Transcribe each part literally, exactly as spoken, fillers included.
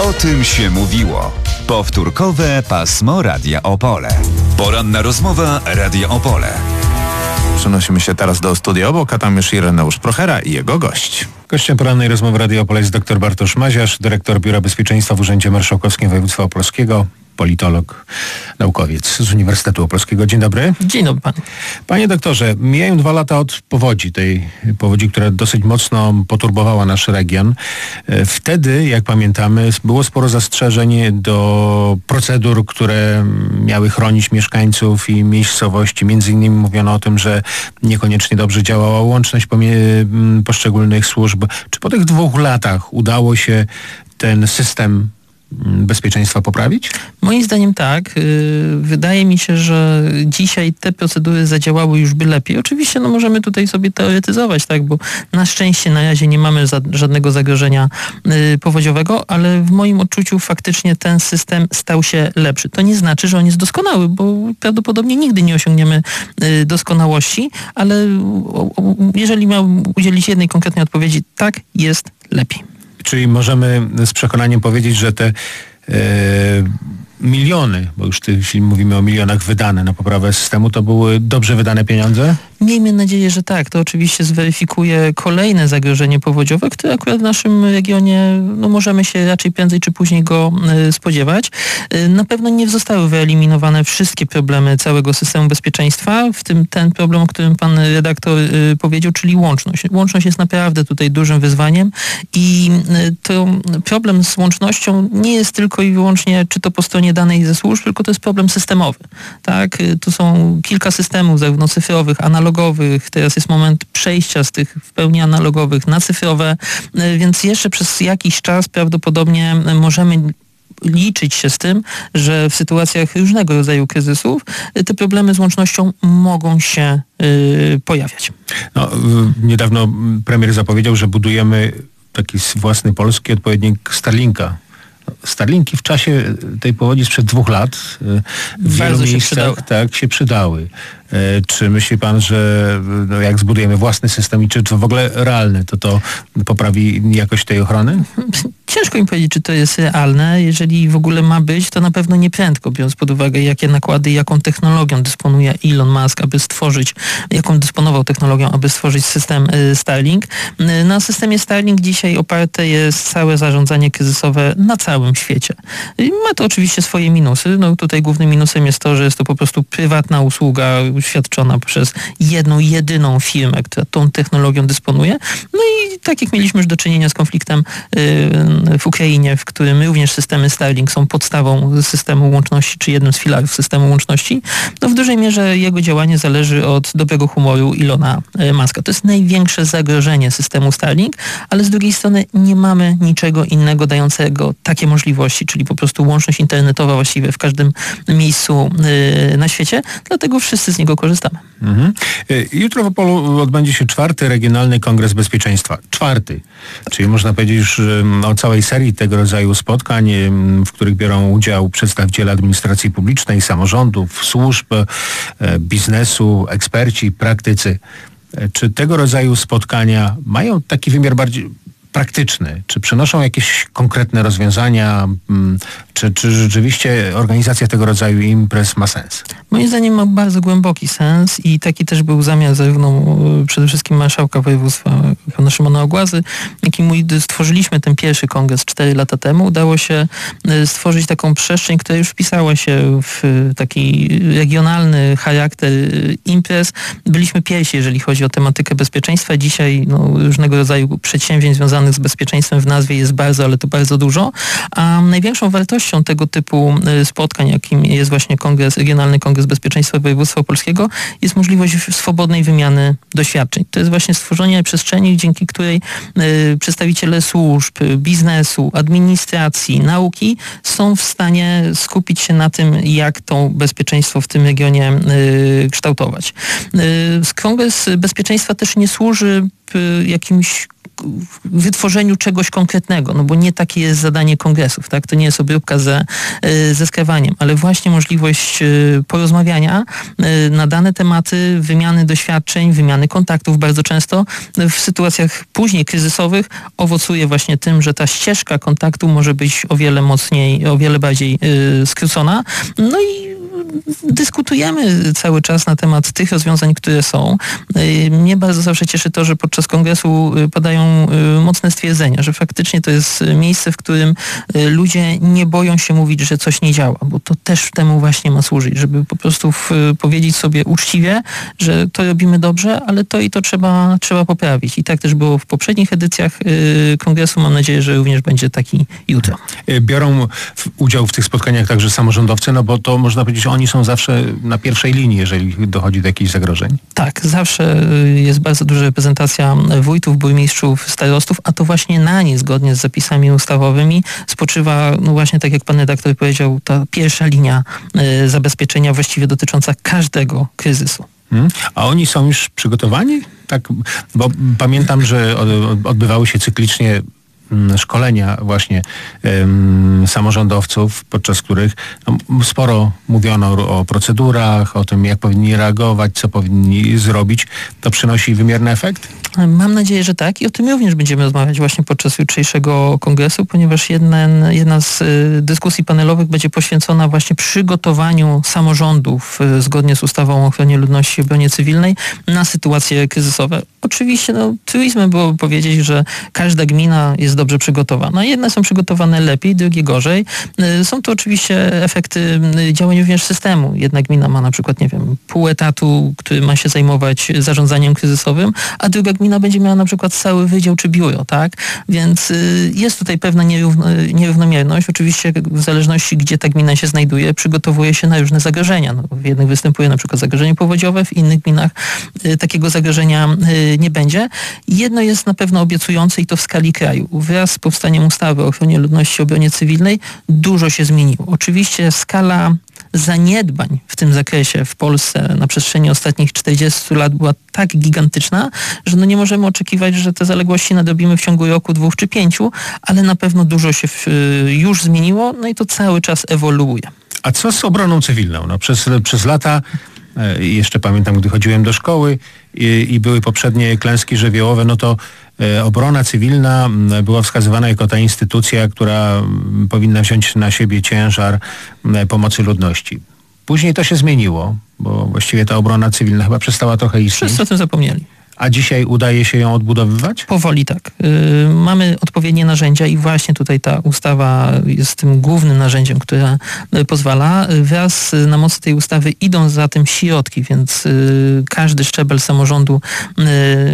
O tym się mówiło. Powtórkowe pasmo Radia Opole. Poranna rozmowa Radia Opole. Przenosimy się teraz do studia obok, a tam już Ireneusz Prochera i jego gość. Gościem porannej rozmowy Radia Opole jest dr Bartosz Maziarz, dyrektor Biura Bezpieczeństwa w Urzędzie Marszałkowskim Województwa Opolskiego, politolog, naukowiec z Uniwersytetu Opolskiego. Dzień dobry. Dzień dobry panu. Panie doktorze, mijają dwa lata od powodzi, tej powodzi, która dosyć mocno poturbowała nasz region. Wtedy, jak pamiętamy, było sporo zastrzeżeń do procedur, które miały chronić mieszkańców i miejscowości. Między innymi mówiono o tym, że niekoniecznie dobrze działała łączność poszczególnych służb. Czy po tych dwóch latach udało się ten system bezpieczeństwa poprawić? Moim zdaniem tak. Wydaje mi się, że dzisiaj te procedury zadziałały już by lepiej. Oczywiście no możemy tutaj sobie teoretyzować, tak, bo na szczęście na razie nie mamy za, żadnego zagrożenia powodziowego, ale w moim odczuciu faktycznie ten system stał się lepszy. To nie znaczy, że on jest doskonały, bo prawdopodobnie nigdy nie osiągniemy doskonałości, ale jeżeli miałbym udzielić jednej konkretnej odpowiedzi, tak, jest lepiej. Czyli możemy z przekonaniem powiedzieć, że te e, miliony, bo już w tej chwili mówimy o milionach wydane na poprawę systemu, to były dobrze wydane pieniądze? Miejmy nadzieję, że tak. To oczywiście zweryfikuje kolejne zagrożenie powodziowe, które akurat w naszym regionie no, możemy się raczej prędzej czy później go y, spodziewać. Y, na pewno nie zostały wyeliminowane wszystkie problemy całego systemu bezpieczeństwa, w tym ten problem, o którym pan redaktor y, powiedział, czyli łączność. Łączność jest naprawdę tutaj dużym wyzwaniem i y, to problem z łącznością nie jest tylko i wyłącznie czy to po stronie danej ze służb, tylko to jest problem systemowy. Tak? Y, tu są kilka systemów, zarówno cyfrowych, analogowych, teraz jest moment przejścia z tych w pełni analogowych na cyfrowe, więc jeszcze przez jakiś czas prawdopodobnie możemy liczyć się z tym, że w sytuacjach różnego rodzaju kryzysów te problemy z łącznością mogą się yy, pojawiać. No, niedawno premier zapowiedział, że budujemy taki własny polski odpowiednik Starlinka. Starlinki w czasie tej powodzi sprzed dwóch lat w wielu miejscach tak się przydały. Czy myśli pan, że no, jak zbudujemy własny system i czy to w ogóle realne, to to poprawi jakość tej ochrony? Ciężko mi powiedzieć, czy to jest realne. Jeżeli w ogóle ma być, to na pewno nie prędko, biorąc pod uwagę, jakie nakłady i jaką technologią dysponuje Elon Musk, aby stworzyć, jaką dysponował technologią, aby stworzyć system Starlink. Na systemie Starlink dzisiaj oparte jest całe zarządzanie kryzysowe na całym świecie. Ma to oczywiście swoje minusy. No tutaj głównym minusem jest to, że jest to po prostu prywatna usługa świadczona przez jedną, jedyną firmę, która tą technologią dysponuje. No i tak jak mieliśmy już do czynienia z konfliktem yy, w Ukrainie, w którym również systemy Starlink są podstawą systemu łączności, czy jednym z filarów systemu łączności, no w dużej mierze jego działanie zależy od dobrego humoru Elona Muska. To jest największe zagrożenie systemu Starlink, ale z drugiej strony nie mamy niczego innego dającego takie możliwości, czyli po prostu łączność internetowa właściwie w każdym miejscu yy, na świecie, dlatego wszyscy z niego korzystamy. Mhm. Jutro w Opolu odbędzie się czwarty Regionalny Kongres Bezpieczeństwa. Czwarty. Czyli można powiedzieć już o całej serii tego rodzaju spotkań, w których biorą udział przedstawiciele administracji publicznej, samorządów, służb, biznesu, eksperci, praktycy. Czy tego rodzaju spotkania mają taki wymiar bardziej praktyczny? Czy przynoszą jakieś konkretne rozwiązania? Czy, czy rzeczywiście organizacja tego rodzaju imprez ma sens? Moim zdaniem ma bardzo głęboki sens i taki też był zamiar zarówno przede wszystkim marszałka województwa pana Szymona Ogłazy, jak i mój, gdy stworzyliśmy ten pierwszy kongres cztery lata temu, udało się stworzyć taką przestrzeń, która już wpisała się w taki regionalny charakter imprez. Byliśmy pierwsi, jeżeli chodzi o tematykę bezpieczeństwa. Dzisiaj no, różnego rodzaju przedsięwzięć związanych z bezpieczeństwem w nazwie jest bardzo, ale to bardzo dużo. A największą wartością tego typu spotkań, jakim jest właśnie kongres, Regionalny Kongres Bezpieczeństwa Województwa Opolskiego, jest możliwość swobodnej wymiany doświadczeń. To jest właśnie stworzenie przestrzeni, dzięki której y, przedstawiciele służb, biznesu, administracji, nauki są w stanie skupić się na tym, jak to bezpieczeństwo w tym regionie y, kształtować. Y, Kongres Bezpieczeństwa też nie służy y, jakimś wytworzeniu czegoś konkretnego, no bo nie takie jest zadanie kongresów, tak? To nie jest obróbka ze, ze skrywaniem, ale właśnie możliwość porozmawiania na dane tematy, wymiany doświadczeń, wymiany kontaktów bardzo często w sytuacjach później kryzysowych owocuje właśnie tym, że ta ścieżka kontaktu może być o wiele mocniej, o wiele bardziej skrócona. No i dyskutujemy cały czas na temat tych rozwiązań, które są. Mnie bardzo zawsze cieszy to, że podczas kongresu padają mocne stwierdzenia, że faktycznie to jest miejsce, w którym ludzie nie boją się mówić, że coś nie działa, bo to też temu właśnie ma służyć, żeby po prostu w, powiedzieć sobie uczciwie, że to robimy dobrze, ale to i to trzeba, trzeba poprawić. I tak też było w poprzednich edycjach kongresu. Mam nadzieję, że również będzie taki jutro. Biorą w, udział w tych spotkaniach także samorządowcy, no bo to można powiedzieć, oni są zawsze na pierwszej linii, jeżeli dochodzi do jakichś zagrożeń. Tak, zawsze jest bardzo duża reprezentacja wójtów, burmistrzów, starostów, a to właśnie na nich, zgodnie z zapisami ustawowymi, spoczywa, no właśnie tak jak pan redaktor powiedział, ta pierwsza linia y, zabezpieczenia właściwie dotycząca każdego kryzysu. Hmm. A oni są już przygotowani? Tak, bo pamiętam, że odbywały się cyklicznie szkolenia właśnie um, samorządowców, podczas których no, sporo mówiono o procedurach, o tym, jak powinni reagować, co powinni zrobić. To przynosi wymierny efekt? Mam nadzieję, że tak i o tym również będziemy rozmawiać właśnie podczas jutrzejszego kongresu, ponieważ jeden, jedna z y, dyskusji panelowych będzie poświęcona właśnie przygotowaniu samorządów y, zgodnie z ustawą o ochronie ludności i obronie cywilnej na sytuacje kryzysowe. Oczywiście no, truizmem było powiedzieć, że każda gmina jest dobrze przygotowana. Jedne są przygotowane lepiej, drugie gorzej. Y, są to oczywiście efekty y, działań również systemu. Jedna gmina ma na przykład, nie wiem, pół etatu, który ma się zajmować zarządzaniem kryzysowym, a druga gmina będzie miała na przykład cały wydział czy biuro, tak? Więc y, jest tutaj pewna nierówno, nierównomierność. Oczywiście w zależności, gdzie ta gmina się znajduje, przygotowuje się na różne zagrożenia. No, w jednych występuje na przykład zagrożenie powodziowe, w innych gminach y, takiego zagrożenia y, nie będzie. Jedno jest na pewno obiecujące i to w skali kraju. Wraz z powstaniem ustawy o ochronie ludności i obronie cywilnej dużo się zmieniło. Oczywiście skala zaniedbań w tym zakresie w Polsce na przestrzeni ostatnich czterdziestu lat była tak gigantyczna, że no nie możemy oczekiwać, że te zaległości nadrobimy w ciągu roku, dwóch czy pięciu, ale na pewno dużo się w, już zmieniło, no i to cały czas ewoluuje. A co z obroną cywilną? No przez, przez lata, e, jeszcze pamiętam, gdy chodziłem do szkoły i, i były poprzednie klęski żywiołowe, no to e, obrona cywilna była wskazywana jako ta instytucja, która m, powinna wziąć na siebie ciężar m, pomocy ludności. Później to się zmieniło, bo właściwie ta obrona cywilna chyba przestała trochę istnieć. Wszyscy o tym zapomnieli. A dzisiaj udaje się ją odbudowywać? Powoli tak. Yy, mamy odpowiednie narzędzia i właśnie tutaj ta ustawa jest tym głównym narzędziem, które yy, pozwala. Wraz yy, na mocy tej ustawy idą za tym środki, więc yy, każdy szczebel samorządu yy,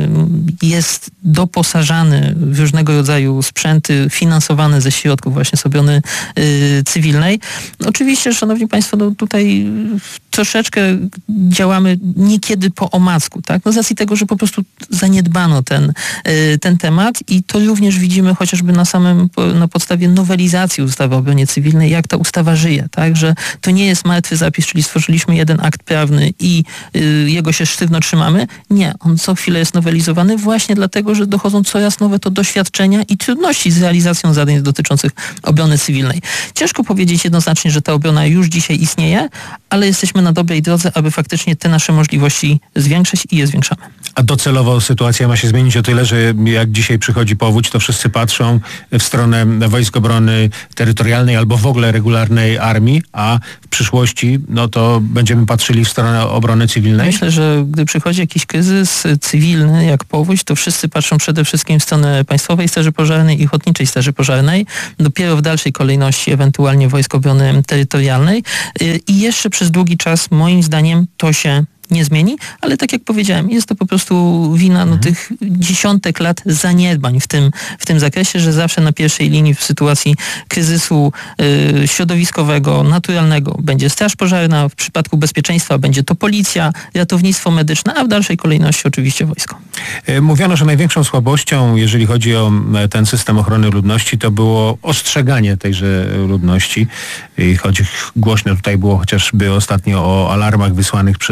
jest doposażany w różnego rodzaju sprzęty finansowane ze środków właśnie z obrony yy, cywilnej. Oczywiście, szanowni państwo, no tutaj troszeczkę działamy niekiedy po omacku, tak? No z racji tego, że po prostu zaniedbano ten, ten temat i to również widzimy chociażby na samym, na podstawie nowelizacji ustawy o obronie cywilnej, jak ta ustawa żyje, tak, że to nie jest martwy zapis, czyli stworzyliśmy jeden akt prawny i y, jego się sztywno trzymamy. Nie, on co chwilę jest nowelizowany właśnie dlatego, że dochodzą coraz nowe to doświadczenia i trudności z realizacją zadań dotyczących obrony cywilnej. Ciężko powiedzieć jednoznacznie, że ta obrona już dzisiaj istnieje, ale jesteśmy na dobrej drodze, aby faktycznie te nasze możliwości zwiększać i je zwiększamy. A docelowo sytuacja ma się zmienić o tyle, że jak dzisiaj przychodzi powódź, to wszyscy patrzą w stronę Wojsk Obrony Terytorialnej albo w ogóle regularnej armii, a w przyszłości no to będziemy patrzyli w stronę obrony cywilnej? Myślę, że gdy przychodzi jakiś kryzys cywilny jak powódź, to wszyscy patrzą przede wszystkim w stronę Państwowej Straży Pożarnej i Ochotniczej Straży Pożarnej. Dopiero w dalszej kolejności ewentualnie Wojsk Obrony Terytorialnej i jeszcze przez długi czas moim zdaniem to się nie zmieni, ale tak jak powiedziałem, jest to po prostu wina no, tych dziesiątek lat zaniedbań w tym, w tym zakresie, że zawsze na pierwszej linii w sytuacji kryzysu y, środowiskowego, naturalnego będzie Straż Pożarna, w przypadku bezpieczeństwa będzie to policja, ratownictwo medyczne, a w dalszej kolejności oczywiście wojsko. Mówiono, że największą słabością, jeżeli chodzi o ten system ochrony ludności, to było ostrzeganie tejże ludności. I choć głośno tutaj było chociażby ostatnio o alarmach wysłanych przez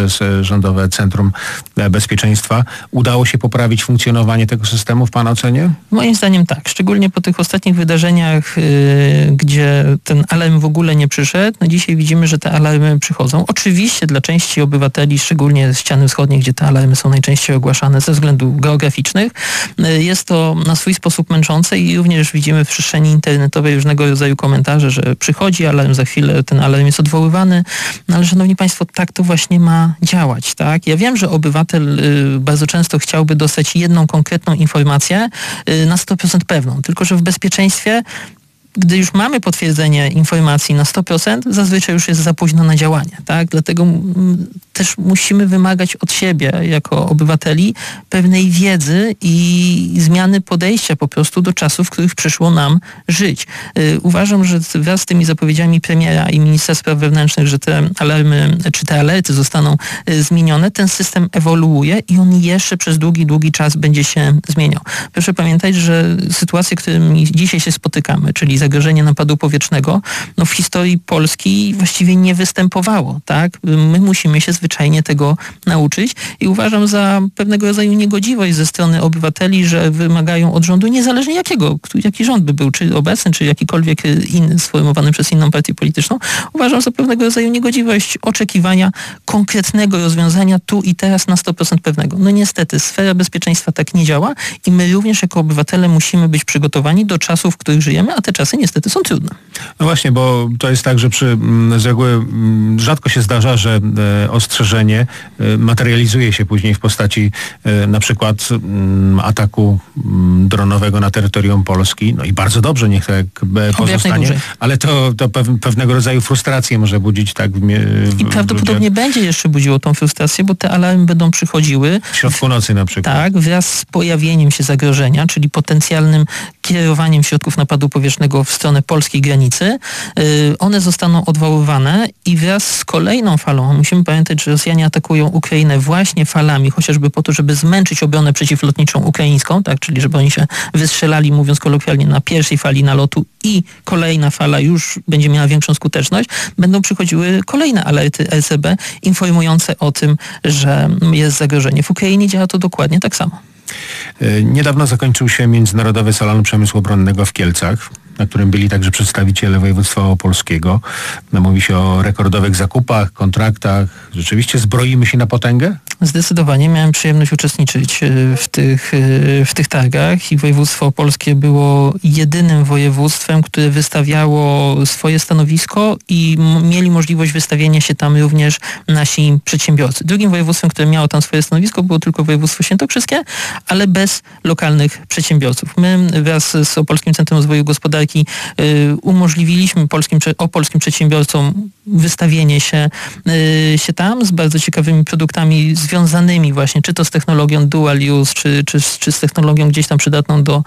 Rządowe Centrum Bezpieczeństwa. Udało się poprawić funkcjonowanie tego systemu w Pana ocenie? Moim zdaniem tak. Szczególnie po tych ostatnich wydarzeniach, yy, gdzie ten alarm w ogóle nie przyszedł. No dzisiaj widzimy, że te alarmy przychodzą. Oczywiście dla części obywateli, szczególnie z ściany wschodniej, gdzie te alarmy są najczęściej ogłaszane ze względów geograficznych, yy, jest to na swój sposób męczące i również widzimy w przestrzeni internetowej różnego rodzaju komentarze, że przychodzi alarm, za chwilę ten alarm jest odwoływany. No ale szanowni państwo, tak to właśnie ma działać, tak? Ja wiem, że obywatel yy, bardzo często chciałby dostać jedną konkretną informację yy, na sto procent pewną, tylko że w bezpieczeństwie, gdy już mamy potwierdzenie informacji na sto procent, zazwyczaj już jest za późno na działanie, tak? Dlatego m, też musimy wymagać od siebie, jako obywateli, pewnej wiedzy i zmiany podejścia po prostu do czasów, w których przyszło nam żyć. Yy, uważam, że wraz z tymi zapowiedziami premiera i ministra spraw wewnętrznych, że te alarmy, czy te alerty zostaną yy, zmienione, ten system ewoluuje i on jeszcze przez długi, długi czas będzie się zmieniał. Proszę pamiętać, że sytuacje, którymi dzisiaj się spotykamy, czyli zagrożenie napadu powietrznego, no w historii Polski właściwie nie występowało, tak? My musimy się zwyczajnie tego nauczyć i uważam za pewnego rodzaju niegodziwość ze strony obywateli, że wymagają od rządu, niezależnie jakiego, jaki rząd by był, czy obecny, czy jakikolwiek inny, sformowany przez inną partię polityczną, uważam za pewnego rodzaju niegodziwość oczekiwania konkretnego rozwiązania tu i teraz na sto procent pewnego. No niestety, sfera bezpieczeństwa tak nie działa i my również jako obywatele musimy być przygotowani do czasów, w których żyjemy, a te czasy niestety są trudne. No właśnie, bo to jest tak, że przy, z reguły rzadko się zdarza, że e, ostrzeżenie e, materializuje się później w postaci e, na przykład m, ataku m, dronowego na terytorium Polski. No i bardzo dobrze, niech tak e, pozostanie, ale to, to pew, pewnego rodzaju frustrację może budzić tak w, w I prawdopodobnie ludzie. będzie jeszcze budziło tą frustrację, bo te alarmy będą przychodziły w środku nocy na przykład. Tak, wraz z pojawieniem się zagrożenia, czyli potencjalnym kierowaniem środków napadu powietrznego w stronę polskiej granicy. One zostaną odwoływane i wraz z kolejną falą, musimy pamiętać, że Rosjanie atakują Ukrainę właśnie falami, chociażby po to, żeby zmęczyć obronę przeciwlotniczą ukraińską, tak, czyli żeby oni się wystrzelali, mówiąc kolokwialnie, na pierwszej fali nalotu i kolejna fala już będzie miała większą skuteczność, będą przychodziły kolejne alerty L C B informujące o tym, że jest zagrożenie. W Ukrainie działa to dokładnie tak samo. Niedawno zakończył się Międzynarodowy Salon Przemysłu Obronnego w Kielcach, na którym byli także przedstawiciele województwa opolskiego. Mówi się o rekordowych zakupach, kontraktach. Rzeczywiście zbroimy się na potęgę? Zdecydowanie. Miałem przyjemność uczestniczyć w tych, w tych targach i województwo opolskie było jedynym województwem, które wystawiało swoje stanowisko i mieli możliwość wystawienia się tam również nasi przedsiębiorcy. Drugim województwem, które miało tam swoje stanowisko, było tylko województwo świętokrzyskie, ale bez lokalnych przedsiębiorców. My wraz z Opolskim Centrum Rozwoju Gospodarki y, umożliwiliśmy polskim, opolskim przedsiębiorcom wystawienie się, y, się tam z bardzo ciekawymi produktami związanymi właśnie, czy to z technologią dual use, czy, czy, czy z technologią gdzieś tam przydatną do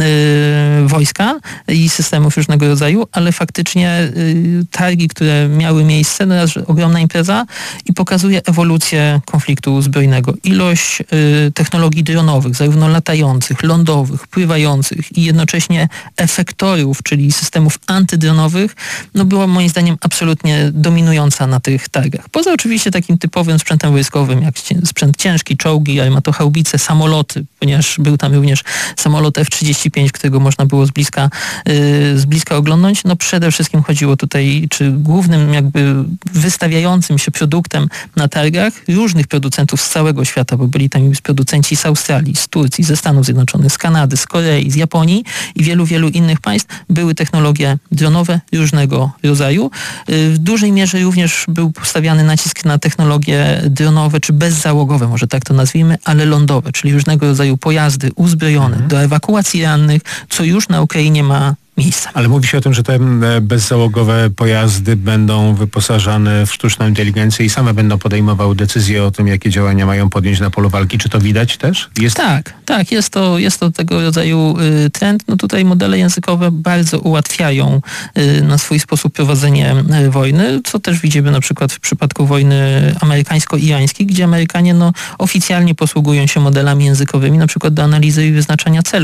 y, wojska i systemów różnego rodzaju, ale faktycznie y, targi, które miały miejsce, no raz, ogromna impreza i pokazuje ewolucję konfliktu zbrojnego. Ilość y, technologii dronowych, zarówno latających, lądowych, pływających i jednocześnie efektorów, czyli systemów antydronowych, no była moim zdaniem absolutnie dominująca na tych targach. Poza oczywiście takim typowym sprzętem wojskowym, jak sprzęt ciężki, czołgi, armatochaubice, samoloty, ponieważ był tam również samolot F trzydzieści pięć, którego można było z bliska, yy, z bliska oglądnąć. No przede wszystkim chodziło tutaj, czy głównym jakby wystawiającym się produktem na targach różnych producentów z całego świata, bo byli tam już producenci z Australii, z Turcji, ze Stanów Zjednoczonych, z Kanady, z Korei, z Japonii i wielu, wielu innych państw, były technologie dronowe różnego rodzaju. W dużej mierze również był postawiany nacisk na technologie dronowe, czy bezzałogowe, może tak to nazwijmy, ale lądowe, czyli różnego rodzaju pojazdy uzbrojone mhm. do ewakuacji rannych, co już na Ukrainie ma miejsca. Ale mówi się o tym, że te bezzałogowe pojazdy będą wyposażane w sztuczną inteligencję i same będą podejmowały decyzje o tym, jakie działania mają podjąć na polu walki. Czy to widać też? Jest... Tak, tak. Jest to, jest to tego rodzaju y, trend. No tutaj modele językowe bardzo ułatwiają y, na swój sposób prowadzenie y, wojny, co też widzimy na przykład w przypadku wojny amerykańsko-irańskiej, gdzie Amerykanie no, oficjalnie posługują się modelami językowymi, na przykład do analizy i wyznaczania celów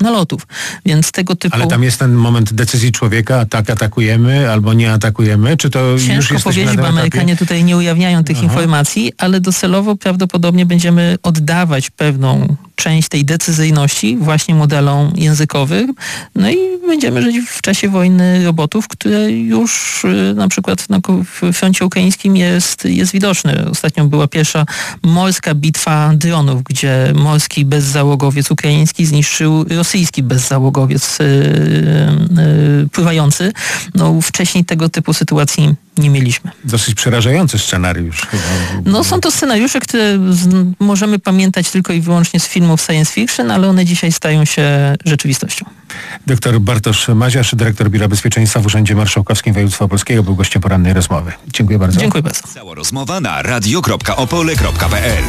nalotów. Więc tego typu... Ale tam jest ten moment decyzji człowieka, tak atakujemy albo nie atakujemy, czy to już Ciężko jesteśmy powiedzieć, na tym bo Amerykanie etapie? tutaj nie ujawniają tych Aha. informacji, ale docelowo prawdopodobnie będziemy oddawać pewną część tej decyzyjności właśnie modelom językowym, no i będziemy żyć w czasie wojny robotów, które już y, na przykład na, w froncie ukraińskim jest, jest widoczne. Ostatnio była pierwsza morska bitwa dronów, gdzie morski bezzałogowiec ukraiński zniszczył rosyjski bezzałogowiec y, y, pływający. No, wcześniej tego typu sytuacji nie mieliśmy. Dosyć przerażający scenariusz. No są to scenariusze, które z, możemy pamiętać tylko i wyłącznie z filmów science fiction, ale one dzisiaj stają się rzeczywistością. Doktor Bartosz Maziarz, dyrektor Biura Bezpieczeństwa w Urzędzie Marszałkowskim Województwa Opolskiego, był gościem porannej rozmowy. Dziękuję bardzo. Dziękuję bardzo. Cała rozmowa na radio kropka opole kropka p l.